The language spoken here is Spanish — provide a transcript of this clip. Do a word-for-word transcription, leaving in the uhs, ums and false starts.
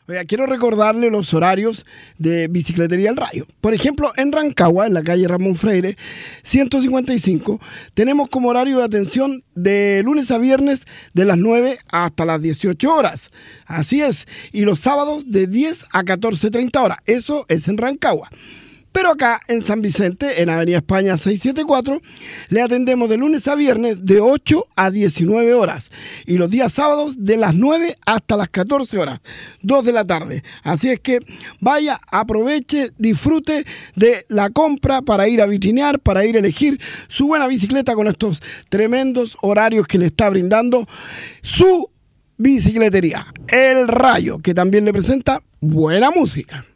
Oiga, quiero recordarle los horarios de Bicicletería El Rayo. Por ejemplo, en Rancagua, en la calle Ramón Freire, ciento cincuenta y cinco, tenemos como horario de atención de lunes a viernes de las nueve hasta las dieciocho horas. Así es. Y los sábados de diez a catorce treinta horas. Eso es en Rancagua. Pero acá en San Vicente, en Avenida España seiscientos setenta y cuatro, le atendemos de lunes a viernes de ocho a diecinueve horas y los días sábados de las nueve hasta las catorce horas, dos de la tarde. Así es que vaya, aproveche, disfrute de la compra para ir a vitrinear, para ir a elegir su buena bicicleta con estos tremendos horarios que le está brindando su bicicletería El Rayo, que también le presenta buena música.